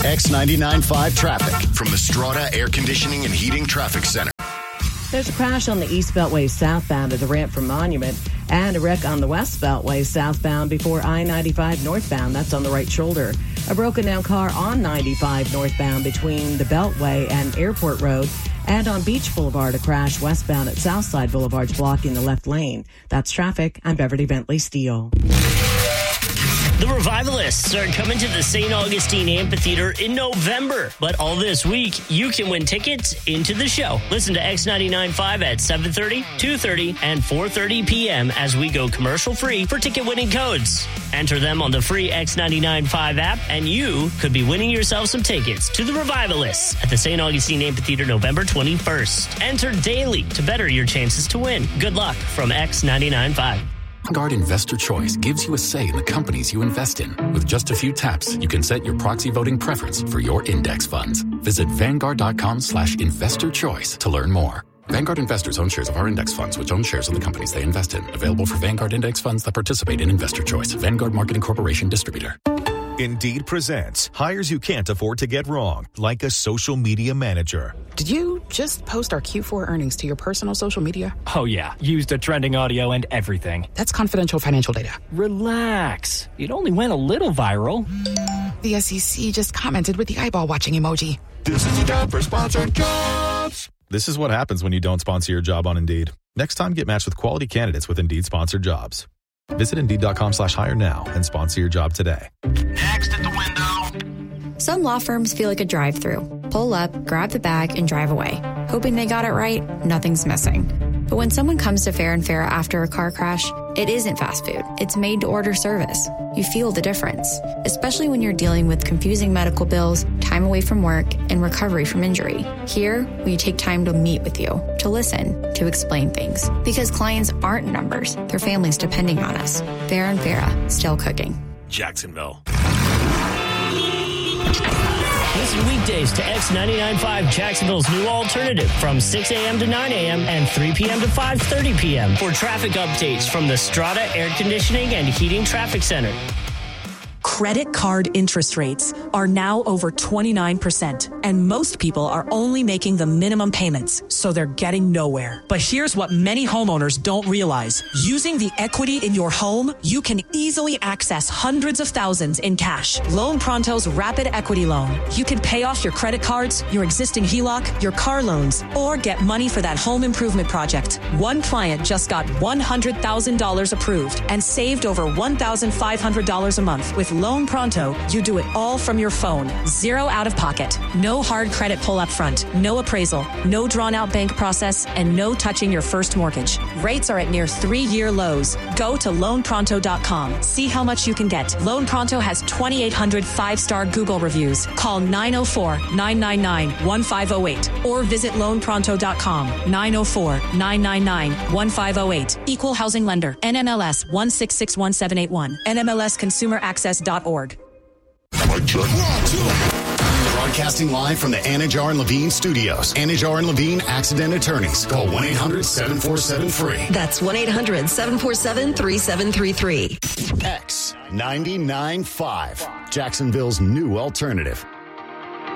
X99.5 traffic from the Strata Air Conditioning and Heating Traffic Center. There's a crash on the East Beltway southbound at the ramp from Monument, and a wreck on the West Beltway southbound before I-95 northbound. That's on the right shoulder. A broken down car on 95 northbound between the Beltway and Airport Road. And on Beach Boulevard, a crash westbound at Southside Boulevard blocking the left lane. That's traffic. I'm Beverly Bentley Steele. The Revivalists are coming to the St. Augustine Amphitheater in November. But all this week, you can win tickets into the show. Listen to X99.5 at 7:30, 2:30, and 4:30 p.m. as we go commercial-free for ticket-winning codes. Enter them on the free X99.5 app, and you could be winning yourself some tickets to the Revivalists at the St. Augustine Amphitheater November 21st. Enter daily to better your chances to win. Good luck from X99.5. Vanguard Investor Choice gives you a say in the companies you invest in. With just a few taps, you can set your proxy voting preference for your index funds. Visit Vanguard.com/investor choice to learn more. Vanguard investors own shares of our index funds, which own shares of the companies they invest in. Available for Vanguard index funds that participate in Investor Choice. Vanguard Marketing Corporation Distributor. Indeed presents hires you can't afford to get wrong, like a social media manager. Did you just post our Q4 earnings to your personal social media? Oh, yeah. Used the trending audio and everything. That's confidential financial data. Relax. It only went a little viral. The SEC just commented with the eyeball watching emoji. This is the job for sponsored jobs. This is what happens when you don't sponsor your job on Indeed. Next time, get matched with quality candidates with Indeed sponsored jobs. Visit Indeed.com/hire now and sponsor your job today. Next at the window. Some law firms feel like a drive-through. Pull up, grab the bag, and drive away. Hoping they got it right, nothing's missing. But when someone comes to Fair and Fair after a car crash, it isn't fast food. It's made-to-order service. You feel the difference, especially when you're dealing with confusing medical bills, time away from work, and recovery from injury. Here, we take time to meet with you, to listen, to explain things. Because clients aren't numbers. Their families depending on us. Fair and Fair, still cooking. Jacksonville. Listen weekdays to X99.5, Jacksonville's new alternative, from 6 a.m. to 9 a.m. and 3 p.m. to 5:30 p.m. for traffic updates from the Strata Air Conditioning and Heating Traffic Center. Credit card interest rates are now over 29%, and most people are only making the minimum payments, so they're getting nowhere. But here's what many homeowners don't realize. Using the equity in your home, you can easily access hundreds of thousands in cash. Loan Pronto's Rapid Equity Loan. You can pay off your credit cards, your existing HELOC, your car loans, or get money for that home improvement project. One client just got $100,000 approved and saved over $1,500 a month. With Loan Pronto, you do it all from your phone. Zero out of pocket. No hard credit pull up front. No appraisal. No drawn out bank process. And no touching your first mortgage. Rates are at near 3-year lows. Go to loanpronto.com. See how much you can get. Loan Pronto has 2,800 5-star Google reviews. Call 904-999-1508 or visit loanpronto.com. 904-999-1508. Equal housing lender. NMLS 1661781. NMLSconsumeraccess.org. Broadcasting live from the Anajar and Levine studios. Anajar and Levine Accident Attorneys. Call 1-800-747-FREE. That's 1-800-747-3733. X99.5. Jacksonville's new alternative.